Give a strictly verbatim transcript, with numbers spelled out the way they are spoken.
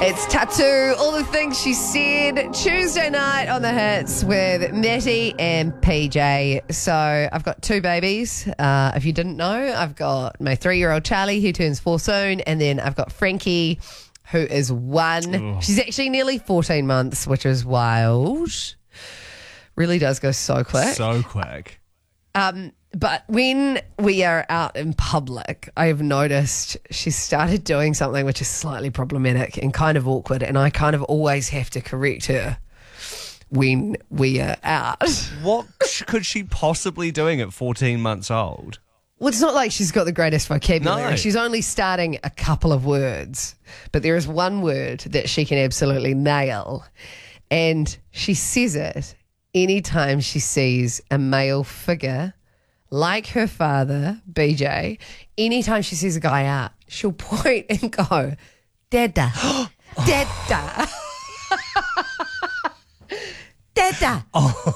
It's Tattoo, all the things she said Tuesday night on the hits with Matty and P J. So I've got two babies. Uh, if you didn't know, I've got my three-year-old Charlie who turns four soon, and then I've got Frankie who is one. Ugh. She's actually nearly fourteen months, which is wild. Really does go so quick. So quick. Um, but when we are out in public, I've noticed she's started doing something which is slightly problematic and kind of awkward, and I kind of always have to correct her when we are out. What could she possibly doing at fourteen months old? Well, it's not like she's got the greatest vocabulary. No. She's only starting a couple of words, but there is one word that she can absolutely nail, and she says it anytime she sees a male figure like her father, B J. Anytime she sees a guy out, she'll point and go, Dada, Dada, Dada.